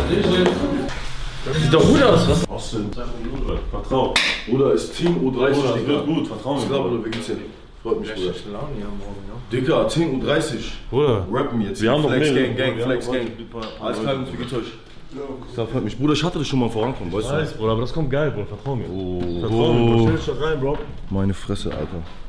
Sieht doch gut aus, was? Austin, vertrau. Bruder, ist Team U30. Bruder, das wird gut, vertrau mir. Bruder, wie geht's dir? Freut mich, Bruder. Dicker, 10:30 Uhr. Bruder. Rappen jetzt. Wir haben noch Flex mehr. Gang, Flex Gang. Alles klar, wie geht's euch? Das freut mich. Bruder, ich hatte das schon mal vorankommen, weißt du? Bruder, aber das kommt geil, Bruder, vertrau mir. Oh, Vertrau mir, Bro. Stell dich doch rein, Bro. Meine Fresse, Alter.